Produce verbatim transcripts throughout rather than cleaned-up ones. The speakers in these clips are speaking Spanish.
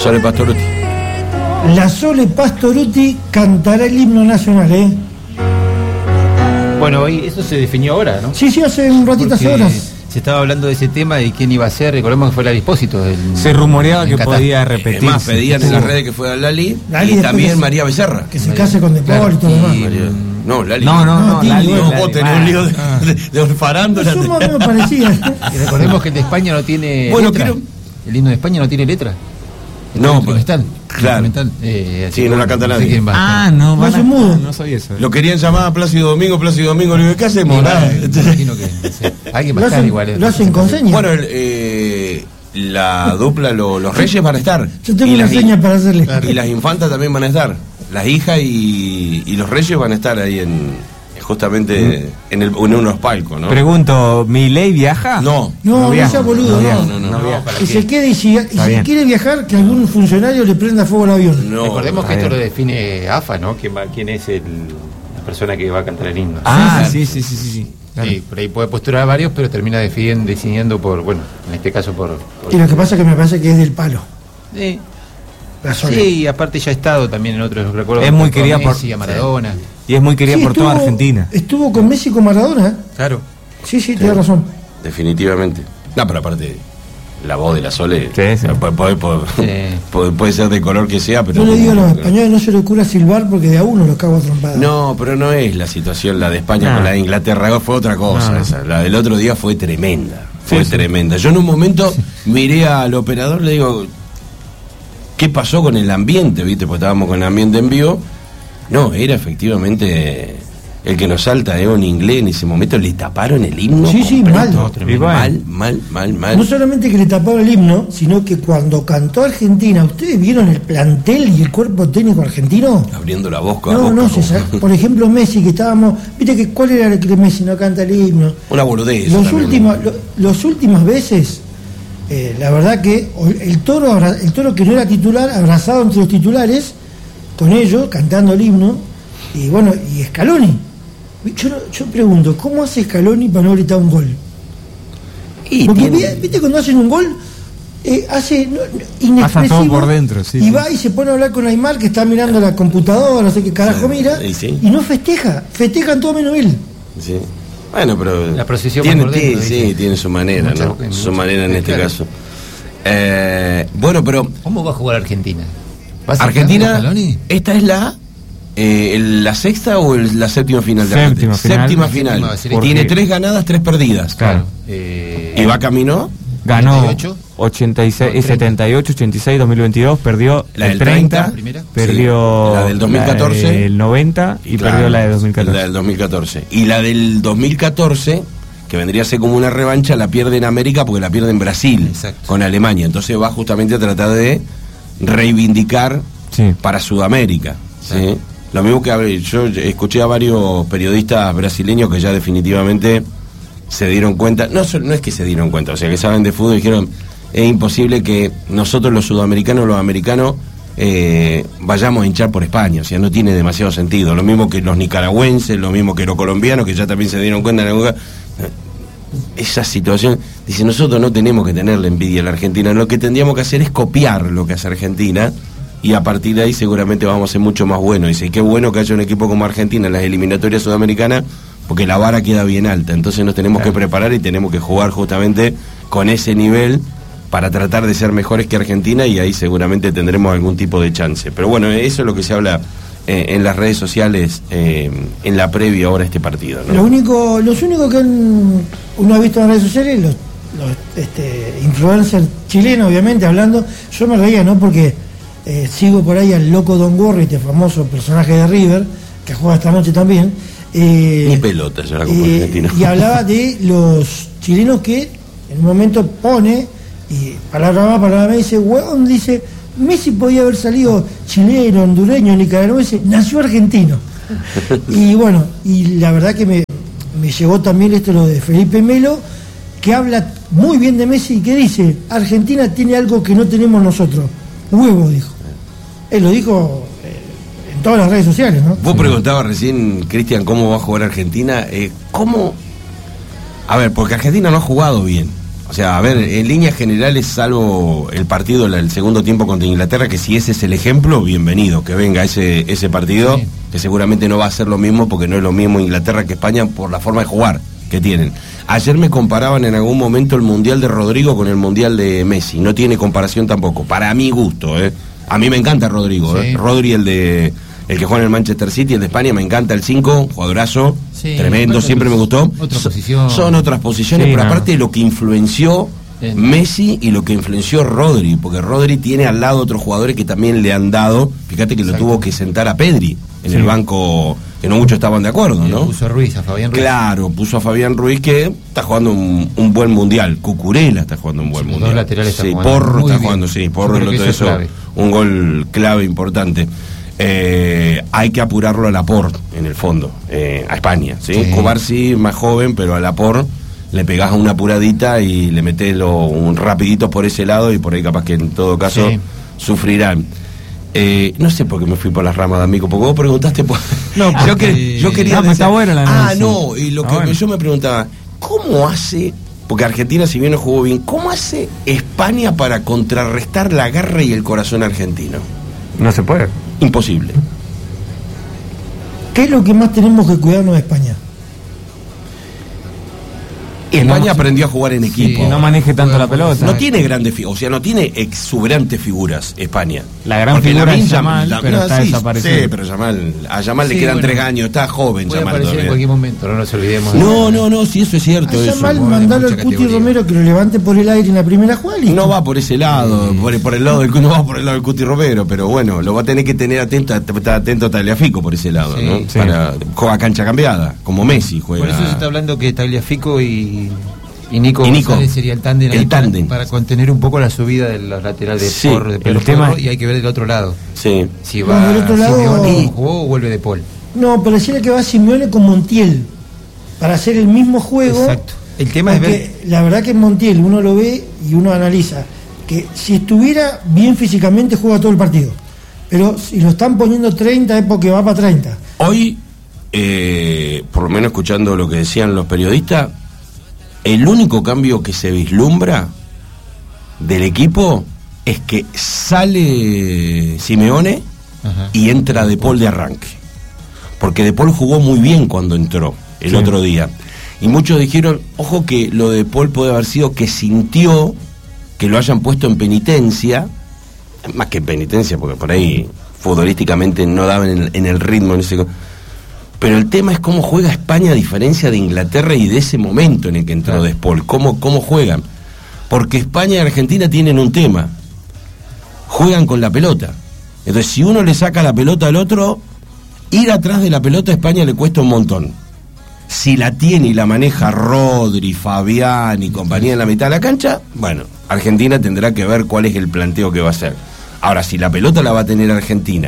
Sole Pastorutti. La Sole Pastorutti cantará el himno nacional, ¿eh? Bueno, hoy eso se definió ahora, ¿no? Sí, sí, hace un ratito, hace horas. Se estaba hablando de ese tema y quién iba a ser. Recordemos que fue el Dispósito del, se rumoreaba que Qatar. Podía repetir. Más pedían en las redes que fuera Lali, Lali y después también que se- María Becerra. Que se case con De Paul y todo lo demás. María- No, Lali. No, no, no, No, Tini, Lali, bueno, Lali, Vos tenés va. un lío de, de, de orfarándola. Son más o menos parecidas. Y recordemos que el de España no tiene Bueno, letra. creo- El himno de España no tiene letra. No, instrumental. claro. Instrumental. Eh, así Sí, que no la bueno, canta sé nadie. quién va a Ah, estar. no, No van se a- mudo. no sabía eso. Lo querían llamar a Plácido Domingo, Plácido Domingo, le digo, ¿qué hacemos? Nada. Me imagino que no sé, alguien va Lo a estar hacen, igual. eh. lo hacen con señas. Bueno, el, eh, la dupla, lo- los reyes van a estar. Yo tengo Y una las hi- seña para hacerle. Y las infantas también van a estar. Las hijas y, y los reyes van a estar ahí en justamente en, el, en unos palcos, ¿no? Pregunto, ¿Milei viaja? No. No, no, viaja, sea boludo, viaja, no. no, no, no no. viaja. ¿para Que qué? se quede y si, y si bien. quiere viajar, que algún funcionario le prenda fuego al avión. No. Recordemos que está esto bien. lo define A F A, ¿no? ¿Quién, va- quién es el, la persona que va a cantar el himno? Ah, sí, sí, sí, sí, sí. Claro. Sí, por ahí puede postular varios, pero termina decidiendo, decidiendo por, bueno, en este caso por... por- Y lo que pasa es que me parece que es del palo. Sí, La Sole. sí, y aparte ya ha estado también en otros recuerdos. Es muy por querida por- Messi, a Maradona. Y es muy querida Sí, por toda estuvo- Argentina. Estuvo con Messi y con Maradona. ¿eh? Claro. Sí, sí, tienes razón. Definitivamente. No, pero aparte, la voz de la Sole Sí, sí. Puede, puede- puede- Sí. puede- puede ser de color que sea, pero... Yo le digo a los españoles, no se le ocurra silbar porque de a uno los cago a trompadas. No, pero no es la situación la de España No. con la de Inglaterra, fue otra cosa. No. Esa. La del otro día fue tremenda. Fue Sí, sí. tremenda. Yo en un momento miré al operador, le digo, ¿qué pasó con el ambiente? ¿Viste? Porque estábamos con el ambiente en vivo. No, era efectivamente el que nos salta, era un inglés en ese momento, le taparon el himno. Sí, sí, completo. mal. No, Igual. mal, mal, mal, mal. No solamente que le taparon el himno, sino que cuando cantó Argentina, ¿ustedes vieron el plantel y el cuerpo técnico argentino? Abriendo la boca. No, boca, no, boca. se sa- por ejemplo Messi, que estábamos, viste que cuál era el que Messi no canta el himno. Una boludez. Los también. últimos, lo- los últimas veces, eh, la verdad que o- el toro, abra- el toro que no era titular, abrazado entre los titulares, con ellos, cantando el himno, y bueno, y Scaloni. Yo, no- yo pregunto, ¿cómo hace Scaloni para no gritar un gol? Y Porque tiene- vi- viste cuando hacen un gol, eh, hace no, no, inexpresivo, Pasa todo por dentro, sí, y sí. va y se pone a hablar con Aymar, que está mirando la computadora, no sé qué carajo Sí, mira, y sí. y no festeja, festejan todo menos él. Sí. Bueno, pero La procesión tiene, va por dentro, sí, dice. sí, tiene su manera, Mucha- ¿no? en Su mucha- manera en sí, este claro. caso. Eh, bueno, pero ¿Cómo va a jugar Argentina? ¿Va a ser Argentina, Scaloni? esta es la eh, el- la sexta o el- la séptima final de Séptima Argentina? final. Séptima La final. séptima va a ser Tiene porque- tres ganadas, tres perdidas. Claro. Eh, Y va camino Ganó ochenta y ocho. ochenta y seis, treinta. setenta y ocho, ochenta y seis, dos mil veintidós, perdió La el del treinta, treinta, primera. perdió Sí, la del dos mil catorce. la del noventa y Claro, perdió la de dos mil La catorce. del dos mil catorce. Y la del dos mil catorce, que vendría a ser como una revancha, la pierde en América porque la pierde en Brasil, Exacto. con Alemania. Entonces va justamente a tratar de reivindicar Sí. para Sudamérica. ¿sí? Lo mismo que a ver, yo escuché a varios periodistas brasileños que ya definitivamente se dieron cuenta, no, so- no es que se dieron cuenta, o sea, que saben de fútbol y dijeron, es imposible que nosotros los sudamericanos, los americanos, eh, vayamos a hinchar por España, o sea, no tiene demasiado sentido. Lo mismo que los nicaragüenses, lo mismo que los colombianos, que ya también se dieron cuenta en algún lugar. Esa situación, dice, nosotros no tenemos que tenerle envidia a la Argentina, lo que tendríamos que hacer es copiar lo que hace Argentina, y a partir de ahí seguramente vamos a ser mucho más buenos. Dice, qué bueno que haya un equipo como Argentina en las eliminatorias sudamericanas, porque la vara queda bien alta, entonces nos tenemos que preparar y tenemos que jugar justamente con ese nivel para tratar de ser mejores que Argentina, y ahí seguramente tendremos algún tipo de chance. Pero bueno, eso es lo que se habla eh, en las redes sociales eh, en la previa ahora a este partido, ¿no? Lo único, los únicos que han- uno ha visto en las redes sociales, los, los este, influencers chilenos, obviamente, hablando, yo me reía, ¿no? Porque eh, sigo por ahí al loco Don Gorri, este famoso personaje de River, que juega esta noche también. Eh, Ni pelota, yo la Copa eh, Argentina. y hablaba de los chilenos que en un momento pone, y palabra más, palabra más, dice, weón, dice, Messi podía haber salido chileno, hondureño, nicaragüense, nació argentino. Y bueno, y la verdad que me, me llegó también esto lo de Felipe Melo, que habla muy bien de Messi y que dice, Argentina tiene algo que no tenemos nosotros, huevo, dijo. Él lo dijo eh, en todas las redes sociales, ¿no? Vos preguntabas recién, Cristian, cómo va a jugar Argentina. Eh, ¿Cómo? A ver, porque Argentina no ha jugado bien. O sea, a ver, en líneas generales, salvo el partido, el segundo tiempo contra Inglaterra, que si ese es el ejemplo, bienvenido, que venga ese ese partido, sí. que seguramente no va a ser lo mismo, porque no es lo mismo Inglaterra que España por la forma de jugar que tienen. Ayer me comparaban en algún momento el Mundial de Rodrigo con el Mundial de Messi, no tiene comparación tampoco, para mi gusto, ¿eh? A mí me encanta Rodrigo, sí. ¿eh? Rodri, el de... el que juega en el Manchester City, el de España, me encanta el cinco, jugadorazo, sí, tremendo, siempre me gustó. Otra posición. Son otras posiciones, sí, pero no. aparte de lo que influenció Bien. Messi y lo que influenció Rodri, porque Rodri tiene al lado otros jugadores que también le han dado, fíjate que Exacto. lo tuvo que sentar a Pedri en sí. el banco, que no muchos estaban de acuerdo, ¿no? Puso a Ruiz, a Fabián Ruiz. Claro, puso a Fabián Ruiz, que está jugando un, un buen mundial. Cucurella está jugando un buen sí, mundial. Los laterales sí, están jugando Porro está bien. jugando, sí, Porro lo que eso, clave. un gol clave importante. Eh, hay que apurarlo a Laporte en el fondo, eh, a España, ¿sí? sí. Cubarsí más joven, pero a Laporte le pegás una apuradita y le metés lo, un rapidito por ese lado y por ahí capaz que en todo caso sí. sufrirán. Eh, no sé por qué me fui por las ramas de amigo, porque vos preguntaste por... No, yo, que, yo quería... No, decir... está buena la Ah, no, y lo ah, que bueno. yo me preguntaba, ¿cómo hace... Porque Argentina, si bien no jugó bien, ¿cómo hace España para contrarrestar la garra y el corazón argentino? No se puede. Imposible. ¿Qué es lo que más tenemos que cuidarnos de España? España no, aprendió a jugar en equipo. Sí, no maneje tanto la pelota. No tiene grandes figuras, o sea, no tiene exuberantes figuras España. La gran Porque figura la es Yamal, la, pero no, está sí, desaparecido. Sí, pero Yamal, a Yamal sí, le quedan bueno, tres años, está joven puede Yamal aparecer todavía. en cualquier momento, no nos olvidemos. No, no, no, sí, eso es cierto. A Eso. Yamal, mandalo al Cuti Romero que lo levante por el aire en la primera jugada. Listo. No va por ese lado, sí. por, por el lado del no va por el lado del Cuti Romero, pero bueno, lo va a tener que tener atento, está atento a Tagliafico por ese lado, sí, ¿no? sí. Para juega cancha cambiada, como Messi juega. Por eso se está hablando que Tagliafico y Y Nico, y Nico González sería el tándem, el tándem para, para contener un poco la subida de los laterales de sí, Porro, de Pedro el tema Porro, y hay que ver del otro lado. Sí. Si va no, del otro lado, Simeone, jugó o vuelve de Paul. No, pero decirle que va Simeone con Montiel para hacer el mismo juego. Exacto. El tema es ver. La verdad que Montiel uno lo ve y uno analiza que si estuviera bien físicamente juega todo el partido. Pero si lo están poniendo treinta es porque va para treinta. Hoy, eh, por lo menos escuchando lo que decían los periodistas, el único cambio que se vislumbra del equipo es que sale Simeone Ajá. y entra De Paul de arranque. Porque De Paul jugó muy bien cuando entró el sí. otro día. Y muchos dijeron, ojo que lo de Paul puede haber sido que sintió que lo hayan puesto en penitencia, más que en penitencia, porque por ahí futbolísticamente no daban en el, en el ritmo en ese... Pero el tema es cómo juega España a diferencia de Inglaterra y de ese momento en el que entró claro. De Paul. ¿Cómo, cómo juegan? Porque España y Argentina tienen un tema. Juegan con la pelota. Entonces, si uno le saca la pelota al otro, ir atrás de la pelota a España le cuesta un montón. Si la tiene y la maneja Rodri, Fabián y compañía en la mitad de la cancha, bueno, Argentina tendrá que ver cuál es el planteo que va a hacer. Ahora, si la pelota la va a tener Argentina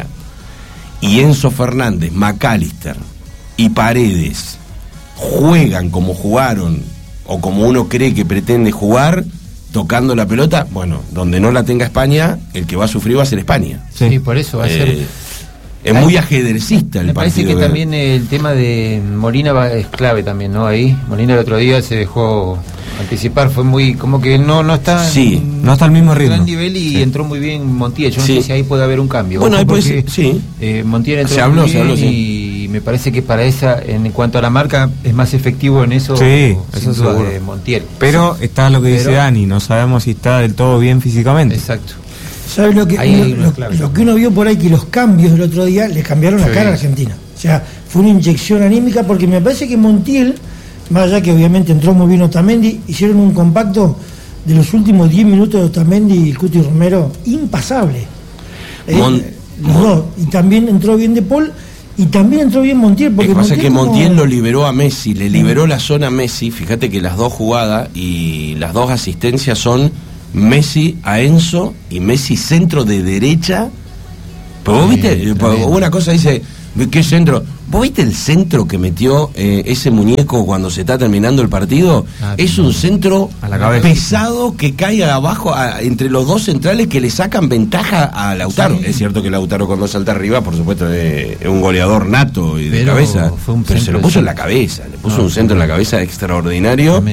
y Enzo Fernández, McAllister y Paredes juegan como jugaron o como uno cree que pretende jugar, tocando la pelota, bueno, donde no la tenga España, el que va a sufrir va a ser España. Sí, sí por eso va a ser... Eh, es muy ajedrecista el me partido. Me parece que también el tema de Molina va, es clave también, ¿no? Ahí, Molina el otro día se dejó anticipar, fue muy, como que no no está sí, en, no está al mismo ritmo. gran nivel y sí. entró muy bien Montiel. Yo no sí. sé si ahí puede haber un cambio. Bueno, ahí puede porque, ser, sí. Eh, Montiel entró se habló, muy bien se habló, y sí. me parece que para esa, en cuanto a la marca, es más efectivo en eso. Sí, sin eso duda, seguro. de Montiel. Pero sí. está lo que dice Pero, Dani, no sabemos si está del todo bien físicamente. Exacto. ¿Sabes lo que, lo, lo, lo que uno vio por ahí? Que los cambios del otro día le cambiaron la sí. cara a Argentina. O sea, fue una inyección anímica porque me parece que Montiel, más allá que obviamente entró muy bien Otamendi, hicieron un compacto de los últimos diez minutos de Otamendi y el Cuti Romero impasable. Mon, eh, los Mon, dos. Y también entró bien De Paul y también entró bien Montiel. Porque lo que pasa es que como... Montiel lo liberó a Messi, le liberó la zona a Messi. Fíjate que las dos jugadas y las dos asistencias son Messi a Enzo y Messi centro de derecha. Pero vos viste, sí, una cosa dice, ¿qué centro? ¿Vos viste el centro que metió eh, ese muñeco cuando se está terminando el partido? Ah, es un centro a la pesado que cae abajo a, entre los dos centrales que le sacan ventaja a Lautaro. Sí. Es cierto que Lautaro cuando salta arriba, por supuesto, es, es un goleador nato y de pero cabeza, pero se lo puso en la cabeza, le puso no, un centro en la cabeza extraordinario. Tremendo.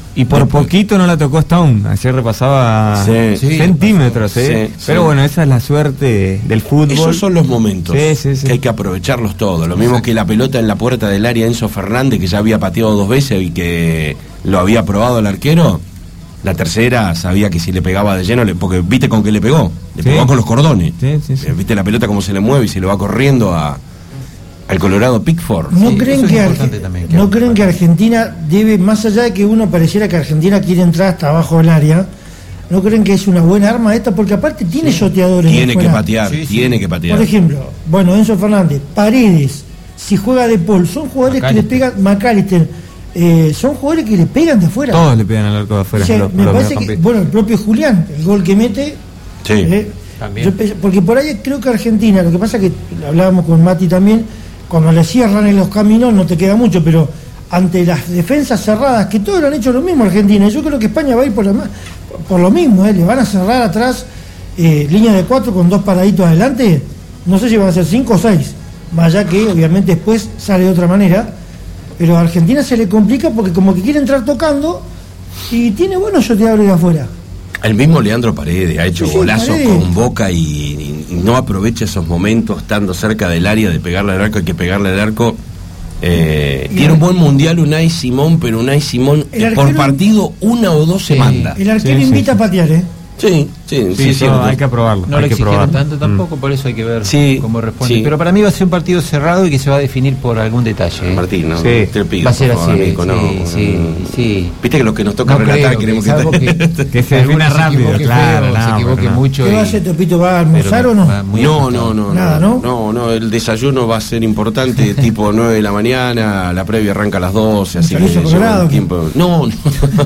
Y por Después. poquito no la tocó Stone. Ayer repasaba Sí, sí, centímetros, ¿eh? Sí, Pero sí. bueno, esa es la suerte del fútbol. Esos son los momentos Sí, sí, sí. que hay que aprovecharlos todos. Lo mismo que la pelota en la puerta del área Enzo Fernández, que ya había pateado dos veces y que lo había probado el arquero. La tercera sabía que si le pegaba de lleno, le, porque viste con qué le pegó. Le Sí. pegó con los cordones. Sí, sí, sí. Eh, Viste la pelota cómo se le mueve y se lo va corriendo a al Colorado Pickford. ¿No Sí, creen, eso es que, importante Arge- también, que ¿no haga- creen que Argentina debe, más allá de que uno pareciera que Argentina quiere entrar hasta abajo del área, ¿no creen que es una buena arma esta? Porque aparte tiene shoteadores. Tiene que afuera. patear, Sí, sí. tiene que patear. Por ejemplo, bueno, Enzo Fernández, Paredes, si juega de Paul, son jugadores que le McAllister. pegan, McAllister, eh, son jugadores que le pegan de afuera. Todos le pegan al arco de afuera. O sea, los- me los parece que, mediocampistas. bueno, el propio Julián, el gol que mete. Sí. eh, También. yo pe- porque por ahí creo que Argentina, lo que pasa que hablábamos con Mati también, cuando le cierran en los caminos no te queda mucho, pero ante las defensas cerradas, que todos lo han hecho lo mismo Argentina, yo creo que España va a ir por, la ma- por lo mismo, eh, le van a cerrar atrás eh, línea de cuatro con dos paraditos adelante, no sé si van a ser cinco o seis, más allá que obviamente después sale de otra manera, pero a Argentina se le complica porque como que quiere entrar tocando y tiene buenos shoteadores de afuera. El mismo Leandro Paredes ha hecho Sí, sí, golazos Paredes. con Boca y, y- y no aprovecha esos momentos estando cerca del área de pegarle al arco. Hay que pegarle al arco. Eh, Y tiene el- un buen mundial Unai Simón, pero Unai Simón El eh, por arquero- partido una o dos se Sí. manda. El arquero Sí, sí, invita sí. a patear, ¿eh? Sí, sí, sí, Sí, sí, eso hay que aprobarlo. No hay lo que exigieron probarlo. tanto tampoco, por eso hay que ver Sí, cómo responde. sí. Pero para mí va a ser un partido cerrado y que se va a definir por algún detalle. ¿eh? Martín, no, Sí. te pido, Va a ser por favor, así, amigo, sí, no, sí, no. sí. Viste que los que nos toca No relatar creo, queremos que, salvo que, que, Que se alguno defina rápido, equivoque claro, feo, no, se equivoque pero no. mucho. ¿Qué y- va a hacer Topito? ¿Va a almorzar pero o no? va muy No, ajustado. no, no, Nada, no, ¿no? no, no, el desayuno va a ser importante, tipo nueve de la mañana, la previa arranca a las doce, así que chorizo lleva colorado, un ¿qué? tiempo. No, no,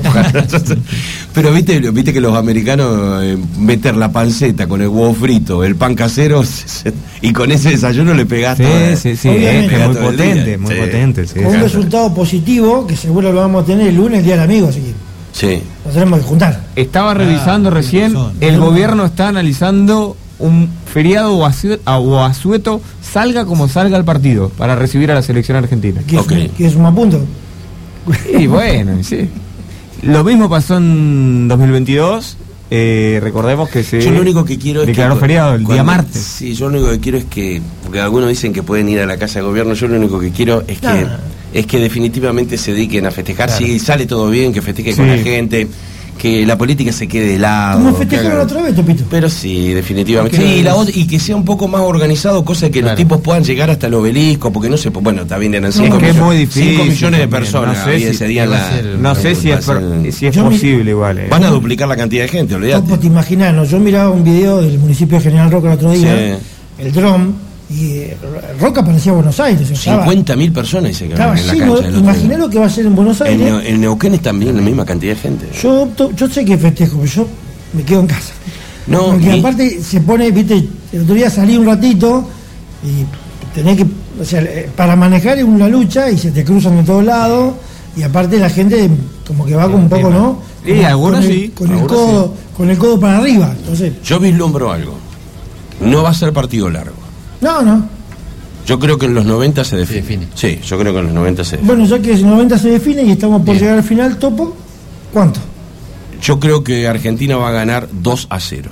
pero viste, viste que los americanos eh, meten la panceta con el huevo frito, el pan casero se- se- y con ese desayuno le pegaste. Sí, sí, sí, Obviamente. es que es muy Todo el potente, día. muy Sí. potente. Sí, Con un sí. resultado positivo, que seguro lo vamos a tener el lunes, el día del amigo, así que Sí. nos tenemos que juntar. Estaba revisando tiene recién, razón. el gobierno está analizando un feriado o asue- o asueto, salga como salga el partido, para recibir a la selección argentina. Que, Ok. es, un- que es un punto. Y bueno, sí. Lo mismo pasó en dos mil veintidós, eh, recordemos que se Yo lo único que quiero es declaró que feriado el día cuando- martes. Sí, yo lo único que quiero es que, porque algunos dicen que pueden ir a la casa de gobierno, yo lo único que quiero es que Nah. es que definitivamente se dediquen a festejar, Claro. si sale todo bien, que festejen Sí. con la gente, que la política se quede de lado. Como que festejaron hagan- otra vez, Topito. Pero sí, definitivamente. Porque Sí, y, la es- ot- y que sea un poco más organizado, cosa que los Claro. tipos puedan llegar hasta el obelisco, porque no sé, bueno, está bien, eran Es cinco que es millones, muy difícil cinco millones de también, personas no sé había si- ese día en va a la- ser- No sé si va a es, por- ser- si es Yo mi- posible igual. eh. Van a duplicar la cantidad de gente, olvídate. Topo, te imaginas, ¿no? Yo miraba un video del municipio de General Roca el otro día, Sí. el dron, y eh, Roca parecía Buenos Aires. o sea, estaba- cincuenta mil personas dice que Estaba van en la lleno, cancha. del otro imaginá día. lo que va a ser en Buenos En, Aires. Neu- en Neuquén es también la misma cantidad de gente. Yo opto- yo sé que festejo, pero yo me quedo en casa. No, Porque y- aparte se pone, viste, el otro día salí un ratito y tenés que, o sea, eh, para manejar es una lucha y se te cruzan de todos lados y aparte la gente como que va con un poco, ¿no? Sí, Con- algunos con el- sí, Con el algunos codo, con el codo para arriba. Entonces, Yo vislumbro algo. No va a ser partido largo. no, no. Yo creo que en los noventa se define. define. Sí, yo creo que en los noventa se define. Bueno, ya que el noventa se define y estamos por Bien. llegar al final, Topo, ¿cuánto? Yo creo que Argentina va a ganar dos a cero.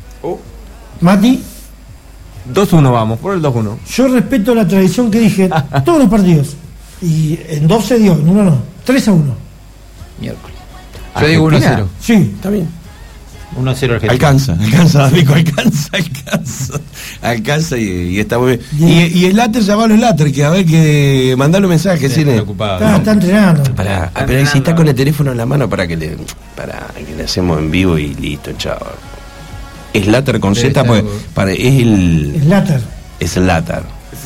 Mati, dos uno vamos, por el dos uno. yo respeto la tradición que dije todos los partidos. Y en dos se dio, en uno no. tres a uno. Miércoles. Yo digo uno a Argentina. cero. Sí. Está bien. uno a cero Argentina. Alcanza, alcanza, amigo, alcanza, alcanza. Alcanza y, y está muy bien. Bien. Y, y el Latter, llamalo el Latter, que a ver que mandale un mensaje, Sí, Cine. está ocupado. Está, está entrenando. Para, pero si está con el teléfono en la mano para que le para que le hacemos en vivo y listo, chao. Es Latter con Debe Z, estar, pues boludo. para, es el Es Latter. es el Latter.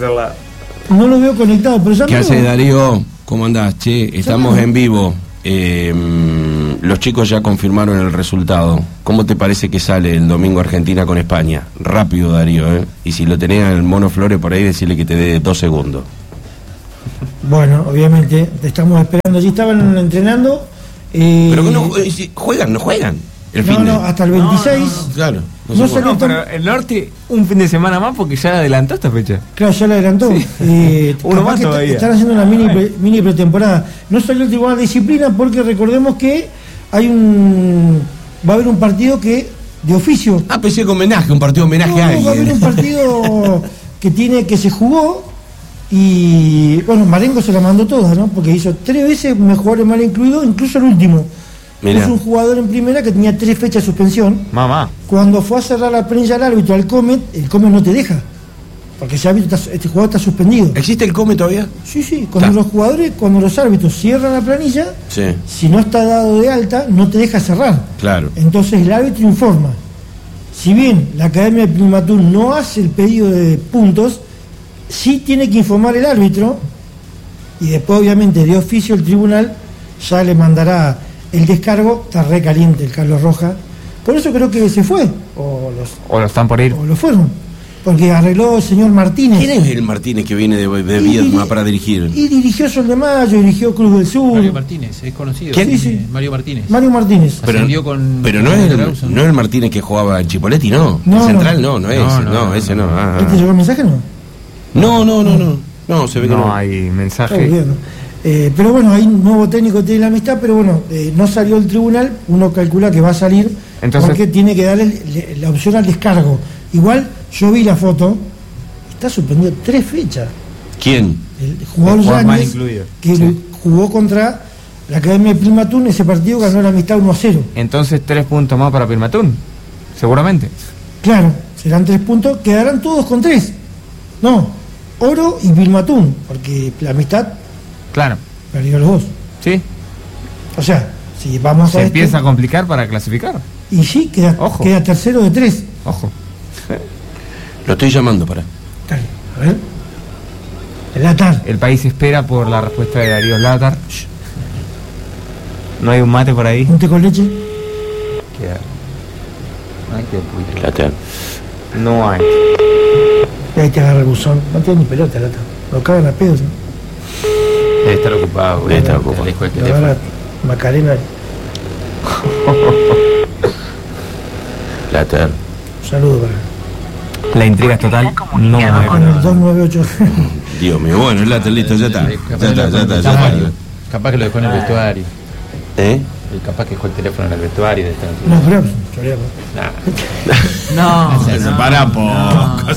No lo veo conectado, pero ya ¿Qué me hace veo. Darío? ¿Cómo andás? Che, estamos en vivo. Eh, los chicos ya confirmaron el resultado. ¿Cómo te parece que sale el domingo Argentina con España? Rápido, Darío, ¿eh? Y si lo tenés al Mono Flores por ahí, decirle que te dé dos segundos. Bueno, obviamente, te estamos esperando. Allí estaban entrenando. eh, Pero que no, eh, si juegan, no juegan. El no, fin de... no, hasta el veintiséis. No, no, no. Claro. No, No se salió puede. No, pero el norte un fin de semana más porque ya adelantó esta fecha. Claro, ya lo adelantó. Eh, Uno capaz más que todavía. están haciendo una mini, pre- mini pretemporada. No salió el Tribunal de Disciplina porque recordemos que hay un va a haber un partido que de oficio. Ah, pensé que homenaje, un partido homenaje No, a va a haber un alguien. partido que tiene que se jugó y bueno, Marengo se la mandó toda, ¿no? Porque hizo tres veces mejor mal incluido, incluso el último. Mirá. Es un jugador en primera que tenía tres fechas de suspensión. Mamá. Cuando fue a cerrar la prensa al árbitro al Comet, el Comet no te deja. Porque ese árbitro está- este jugador está suspendido. ¿Existe el come todavía? Sí, sí, cuando Está. los jugadores, cuando los árbitros cierran la planilla, Sí, si no está dado de alta, no te deja cerrar. claro. Entonces el árbitro informa. Si bien la Academia de Primatur no hace el pedido de puntos, sí tiene que informar el árbitro y después obviamente de oficio el tribunal ya le mandará el descargo. Está re caliente el Carlos Roja. Por eso creo que se fue, o, los, O lo están por ir. o lo fueron, porque arregló el señor Martínez. ¿Quién es el Martínez que viene de, de Y Viedma diri- para dirigir? Y dirigió Sol de Mayo, dirigió Cruz del Sur. Mario Martínez, es conocido. ¿Quién? Sí, Sí, sí. sí. Mario Martínez. Mario Martínez. Pero, Ascendió con- pero no, con es el, Rawson. no es el Martínez que jugaba en Chipoletti, no. No, el central no, no, no. es. No, No, no, no, ese no. no. ah, ¿Este llegó el mensaje no? no, no, no, no. No, se ve que No no. hay Está mensaje. bien. Eh, pero bueno, hay un nuevo técnico tiene la amistad, pero bueno, eh, no salió el tribunal, uno calcula que va a salir. Entonces- porque tiene que darle le- la opción al descargo. Igual yo vi la foto, está suspendido tres fechas. ¿Quién? El jugador El jugador mal Yáñez, incluido. que Sí. jugó contra la Academia de Primatún, ese partido ganó la amistad uno a cero. Entonces tres puntos más para Pirmatún. Seguramente. Claro, serán tres puntos, quedarán todos con tres. No, Oro y Primatún, porque la amistad Claro. perdió los dos. Sí. O sea, si vamos Se a este, empieza a complicar para clasificar. y sí, queda, Ojo. queda tercero de tres. Ojo. Lo estoy llamando para. Dale, a ver. El Atar. El país espera por la respuesta de Darío Látar. No hay un mate por ahí. Un té con leche. Queda. Ay, qué puto. Lateral. No hay. Y ahí te agarra el buzón. No tiene ni pelota, el Atar. Lo cagan a pedos. ¿no? Debe estar ocupado, güey. Debe estar ocupado. Alejo el Lo teléfono. agarra Macarena. Lateral. Un saludo para La intriga es total. No hay con el dos nueve ocho. Dios mío, bueno, el lateral listo, ya está. Capaz Ya que lo está, ya dejó en está, el ya vestuario. está. Capaz que lo dejó en el vestuario. ¿Eh? Y capaz que dejó el teléfono en el vestuario. De estar... No, pero choreamos. Nah. No. Se separa poco.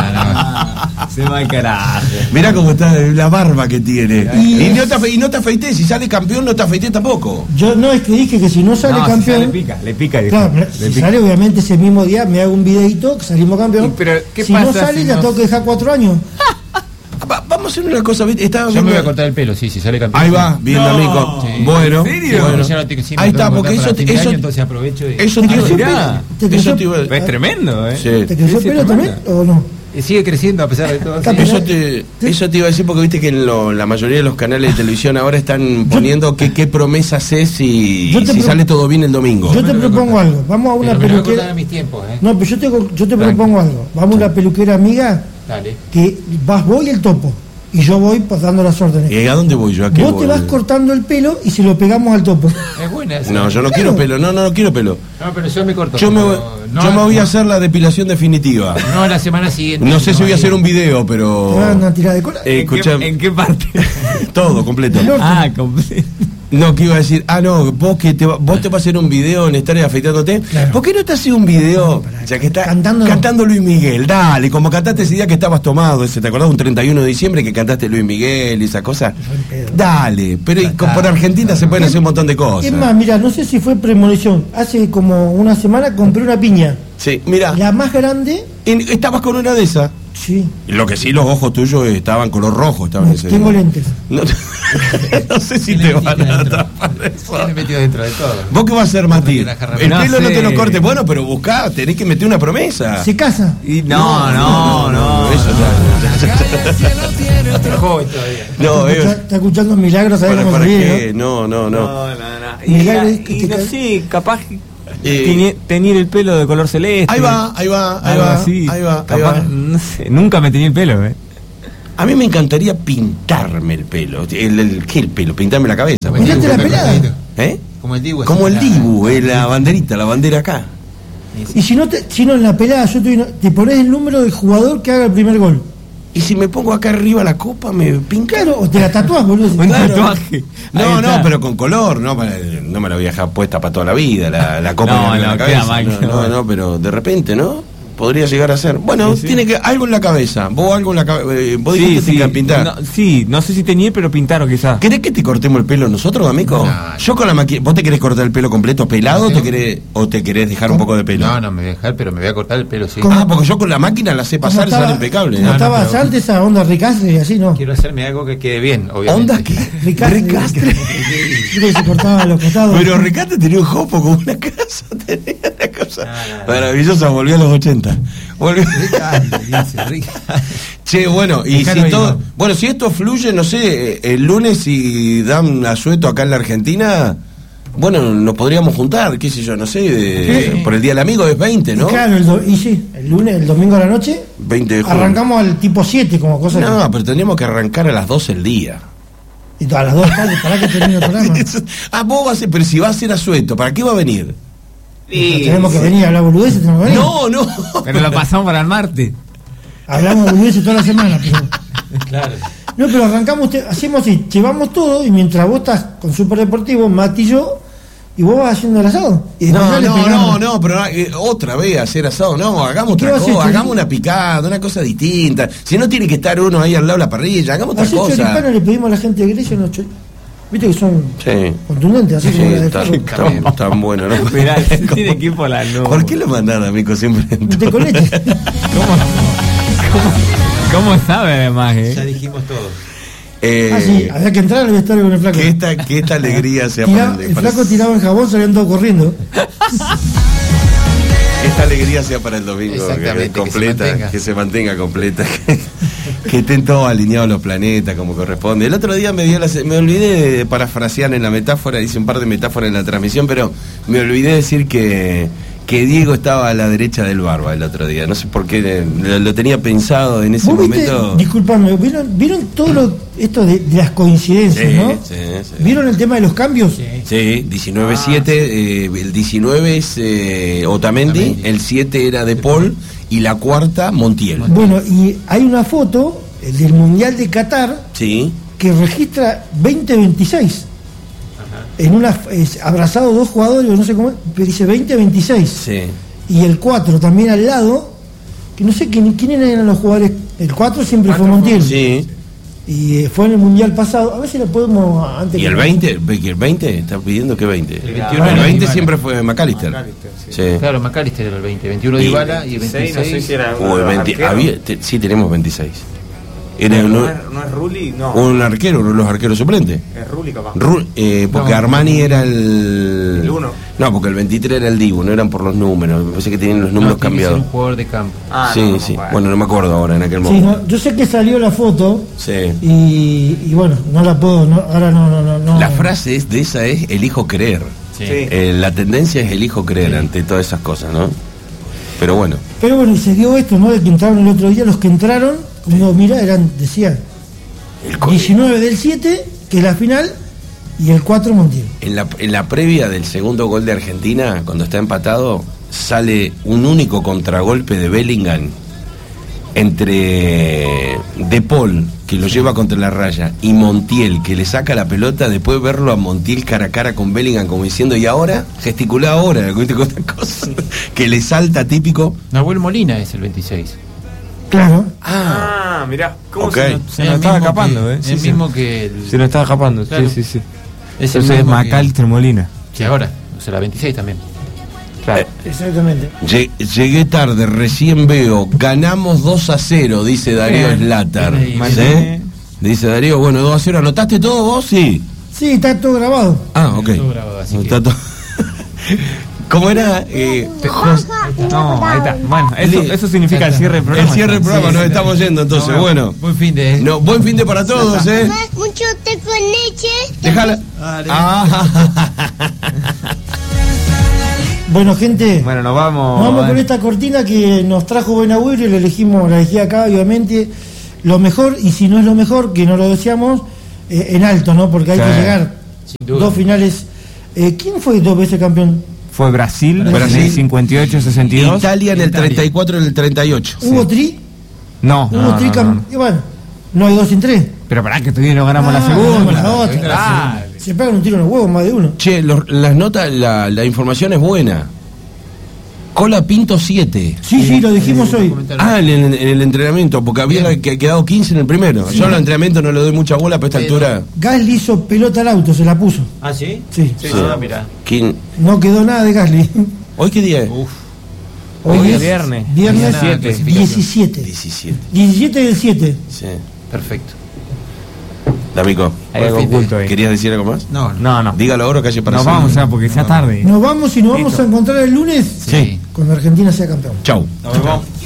Se va al carajo. Mirá cómo está la barba que tiene. Y- Y no te, afe- y no te afeité, si sale campeón no te afeité tampoco. Yo no es que dije que si no sale No, si campeón. sale pica, le pica. dijo. Claro, Le si pica. sale obviamente ese mismo día me hago un videito que salimos campeón. Y, pero, ¿qué si no pasa sale si ya no- tengo que dejar cuatro años. Va- vamos a hacer una cosa, ¿viste? Estaba Yo me voy a viendo- cortar el pelo, sí, si sale campeón. Ahí sí. va, bien, No. amigo. Sí. Bueno, ¿En serio? bueno. Ya lo tengo- sí, me Ahí tengo está, que porque cortar eso, para fin de eso, año, entonces aprovecho y... eso ¿Te te creció el iba- pelo? ¿Te eso creció- te iba- Es tremendo, ¿eh? Sí. ¿Te creció el Sí, sí, pelo tremendo. también o no? Y sigue creciendo a pesar de todo. Está sí. bien. Eso te, eso te iba a decir porque viste que en lo- la mayoría de los canales de televisión ahora están poniendo que, qué promesas es y, Yo y te si pro- sale todo bien el domingo. Yo me te lo voy a propongo cortar. algo. Vamos a una Pero me lo voy a cortar peluquera. a mis tiempos, ¿eh? No, pero yo te, yo te Tranqui. propongo algo. Vamos a una peluquera amiga Dale. que vas vos y el topo. Y yo voy pues, dando las órdenes. ¿Y a dónde voy yo? ¿A qué Vos voy? te vas cortando el pelo y se lo pegamos al topo. Es buena esa. No, yo no Claro. quiero pelo, no, no, no quiero pelo. No, pero yo me corto. Yo me, pero voy- no, yo me voy a no- hacer la depilación definitiva. No la semana siguiente. No sé si voy a ahí. hacer un video, Te van pero... a tirar de cola. Eh, ¿En, qué, escuchame. ¿En qué parte? Todo, completo. El orto. Ah, completo. No, que iba a decir, ah, no, vos que te, va- vos te vas a hacer un video en estar afeitándote. Claro. ¿Por qué no te haces un video, pará, ya que está cantando cantando, no. Luis Miguel? Dale, como cantaste ese día que estabas tomado, ese, ¿te acordás? Un treinta y uno de diciembre que cantaste Luis Miguel y esa cosa. Buen pedo. Dale, pero y con- por Argentina se pueden hacer un montón de cosas. Es más, mira, no sé si fue premonición. Hace como una semana compré una piña. Sí, mira, La más grande, estabas con una de esas. sí. Lo que sí, los ojos tuyos estaban color rojo. Estaban No, ese tengo día. lentes. No, no sé si Tiene te van a dentro. tapar eso. Tiene metido dentro de todo. ¿Vos qué vas a hacer, Mati? la jarra- El No pelo no sé. te lo cortes. Bueno, pero buscá, tenés que meter una promesa. Se casa. Y no, no, no. Eso Está joven todavía. no. No, está, es- está escuchando Milagros, ¿sabes ¿Para, cómo para se ríe, qué? No, no, no. No, no, no. Y, Mirá, la- es que y te no cae- sé, capaz Eh, teñir, teñir el pelo de color celeste. Ahí va, ahí va, ahí algo va, así. ahí va, ahí Capaz, va. no sé, nunca me teñí el pelo, ¿eh? A mí me encantaría pintarme el pelo. El, el, ¿Qué el pelo? Pintarme la cabeza. Mirate la pelada. ¿Eh? Como Como el Dibu. Como el la- Dibu, eh, la banderita, la bandera acá. Y si no, te, si no en la pelada yo te, te pones el número del jugador que haga el primer gol. Y si me pongo acá arriba la copa, me pinca. Claro, o te la tatuás, boludo. Un Claro. tatuaje. No, Ahí no, está. pero con color, no, para- no me la voy a dejar puesta para toda la vida, la, la copa No, en la no, cabeza. queda mal, no, queda no, mal. no, pero de repente, ¿no? Podría llegar a ser. Bueno, Sí, sí. tiene que algo en la cabeza. Vos algo en la cabeza. Vos Sí, dijiste sí. que pintar. No, sí, no sé si teñir, pero pintaron quizás. ¿Querés que te cortemos el pelo nosotros, amigo? No, Yo con la máquina. ¿Vos te querés cortar el pelo completo pelado o te querés, o te querés dejar un poco de pelo? No, no me voy a dejar, pero me voy a cortar el pelo, sí. ¿Cómo? Ah, porque yo con la máquina la sé pasar y sale impecable. Como No, no, estabas pero- antes a onda Ricastre y así, ¿no? Quiero hacerme algo que quede bien, obviamente. ¿Onda qué? Ricastre. Recastre. Creo que se cortaba los costados. Pero Recastre tenía un jopo como una casa. Tenía una cosa No, no, no. maravillosa. Volvió a los ochenta. Volvió. Dice, rica. Che, bueno, y Dejalo si ahí, todo. ¿no? Bueno, si esto fluye, no sé, eh, el lunes si dan asueto acá en la Argentina. Bueno, nos podríamos juntar, qué sé yo, no sé, de- Sí. por el Día del Amigo es veinte, ¿no? Y claro, el do- y sí, el lunes, el domingo a la noche, veinte de junio. arrancamos al tipo siete, como cosa No, pero tendríamos que arrancar a las doce el día. que. Y a las dos tardes, para que termine el programa. ah, vos vas a ser, pero si va a ser asueto, ¿para qué va a venir? Tenemos que venir a hablar boludeces, tenemos que venir. No, no. Pero lo pasamos para el martes. Hablamos boludeces toda la semana, pero. Claro. No, pero arrancamos, te- hacemos y llevamos todo, y mientras vos estás con Super Deportivo, Mati y yo, y vos vas haciendo el asado. Y después No, ya le no, pegamos. no, no, pero eh, otra vez hacer asado, no, hagamos ¿Qué otra vas a cosa, hacer? hagamos una picada, una cosa distinta. Si no tiene que estar uno ahí al lado de la parrilla, hagamos otra Así cosa. choripano le pedimos a la gente de Grecia unos chor- Viste que son Sí. contundentes, así Sí, como la de está, Ferro. está- está bueno, ¿no? Mirá, tiene que ir por la no. ¿Por qué lo mandan, amigo, siempre? en Té todo? con leche. ¿Cómo, cómo, cómo sabe además, Ya eh? dijimos todo. Eh, Ah, sí, había que entrar al vestuario con el flaco. que esta, que esta alegría sea Tira- para el, el para- flaco tiraba el jabón, salían todos corriendo. esta alegría sea para el domingo, que, Exactamente, que completa, que se mantenga. que se mantenga completa, que, que estén todos alineados los planetas como corresponde. El otro día me dio la, me olvidé de parafrasear en la metáfora, hice un par de metáforas en la transmisión, pero me olvidé decir que que Diego estaba a la derecha del Barba el otro día. No sé por qué lo, lo tenía pensado en ese ¿Vos viste, momento. disculpame, ¿vieron, ¿vieron todo lo, esto de, de las coincidencias, Sí, no? sí, sí. ¿Vieron el tema de los cambios? Sí, diecinueve siete, eh, el diecinueve es eh, Otamendi, Otamendi. el siete era De Paul y la cuarta Montiel. Bueno, y hay una foto el del Mundial de Qatar Sí, que registra veinte veintiséis. En una es, abrazado dos jugadores, no sé cómo, pero dice veinte veintiséis. sí. Y el cuatro también al lado, que no sé quién, quiénes eran los jugadores. El cuatro siempre fue Montiel. Sí. Y eh, fue en el Mundial pasado. A ver si lo podemos antes ¿Y que- el veinte? ¿El veinte? ¿Está pidiendo qué veinte? El veintiuno el era veinte Dybala. siempre fue McAllister. McAllister, sí. Sí. Claro, McAllister era el veinte, veintiuno Y Dybala y veintiséis, veintiséis. no sé si era uno Uy, de los veinte, arqueros. había- te- sí, tenemos veintiséis. Era No, uno- no, es, no es Rulli, no. un arquero, uno de los arqueros suplentes. Es Rulli capaz. Ru- eh, porque No. Armani era el... El uno. No, porque el veintitrés era el Dibu, no eran por los números. Me parece que tenían los No, números tiene que ser cambiados. un jugador de campo. Ah, sí, no, no, sí. bueno. Bueno, no me acuerdo ahora en aquel Sí, momento. no, yo sé que salió la foto Sí. y, y bueno, no la puedo, no, ahora no, no, no, no. La frase es, de esa es elijo creer. Sí. Sí. Eh, la tendencia es elijo creer ante todas esas cosas, ¿no? Pero bueno, Pero bueno, y se dio esto, ¿no? De que entraron el otro día, los que entraron, como mira, eran, decía, el co- diecinueve del siete, que es la final, y el cuatro Montiel. en, la, en la previa del segundo gol de Argentina, cuando está empatado, sale un único contragolpe de Bellingham entre De Paul, que lo lleva contra la raya, y Montiel, que le saca la pelota, después verlo a Montiel cara a cara con Bellingham como diciendo, ¿y ahora? Gesticulá ahora, ¿viste? Con esta cosa, que le salta típico. Nahuel Molina es el veintiséis. Claro. Ah, Ah, mirá. ¿Cómo Ok. se Se Es nos el estaba mismo escapando, que- ¿eh? Es Sí, el sí. mismo que el. Se nos estaba escapando, Claro. sí, sí, sí. Es el Entonces es mismo que- McAllister Molina. Que ahora, o sea, la veintiséis también. Claro. Exactamente. Lle- llegué tarde, recién veo, ganamos dos a cero, dice Darío Bien, Slatar. bien ahí, ¿Sí? bien. Dice Darío, bueno, dos a cero, ¿anotaste todo vos? Sí. Sí, está todo grabado. Ah, ok. Todo grabado, así que- Está todo- ¿Cómo era? Eh, Jos- No, ahí está. Bueno, eso, eso significa el cierre del el programa. cierre del programa, Sí, nos sí. estamos yendo entonces, No, bueno. Buen fin de. No, buen fin de para todos, ¿eh? Mucho té con leche. Déjala. Ah, Bueno, gente, Bueno, nos vamos. nos vamos con eh. esta cortina que nos trajo buen agüero y la elegimos, la elegí acá, obviamente, lo mejor, y si no es lo mejor, que no lo deseamos, eh, en alto, ¿no? Porque hay Sí. que llegar Sin duda. dos finales Eh, ¿Quién fue dos veces campeón? Fue Brasil, Brasil. en el cincuenta y ocho sesenta y dos. Italia en el Italia. treinta y cuatro y en el treinta y ocho. ¿Hubo tri? No, ¿Hubo no, tri no, cam- no. Y bueno, no hay dos sin tres. Pero pará que todavía no ganamos Ah, la segunda. ganamos la otra. Ah, Se pegan un tiro en los huevos más de uno. Che, los- las notas, la, la información es buena. Cola Pinto siete. Sí, sí, lo dijimos hoy. Ah, en, el- en el entrenamiento, porque había que- quedado quince en el primero. Yo en el entrenamiento no le doy mucha bola, pero a esta Pero- altura. Gasly hizo pelota al auto, se la puso. ¿Ah, sí? Sí. Sí, Sí. ah, mirá. ¿Quién? No quedó nada de Gasly. ¿Hoy qué día es? Hoy es viernes. Viernes Mañana clasificación. diecisiete. diecisiete. diecisiete del siete. Sí. Perfecto. D'Amico, Hay algo Fin de- oculto ahí. ¿querías decir algo más? No, no. No, no. Dígalo ahora, calle para Nos hacer- vamos ya porque ya tarde. Nos vamos y nos vamos Listo. a encontrar el lunes Sí. cuando Argentina sea campeón. Chau. Nos vemos.